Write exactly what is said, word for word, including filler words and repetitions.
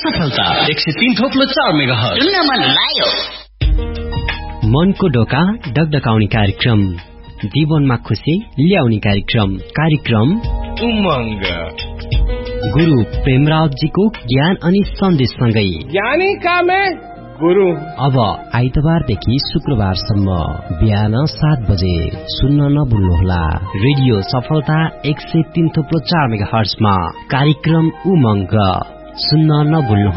सफलता एक सय तीन थोप्लो चार मेगाहर्ज सुन्न मन लाग्यो। मनको ढोका डगडगाउने कार्यक्रम, जीवनमा खुशी ल्याउने कार्यक्रम कार्यक्रम उमंग। गुरु प्रेमरावजीको ज्ञान अनि सन्देशसँगै ज्ञानी का मैं गुरु। अब आइतबारदेखि शुक्रबारसम्म बिहान सात बजे सुन्न नभुल्नुहोला। रेडियो सफलता एक सय तीन थुप्रो चार मेगा हर्जमा कार्यक्रम उमंग सुन्न नभुल्नुहोला।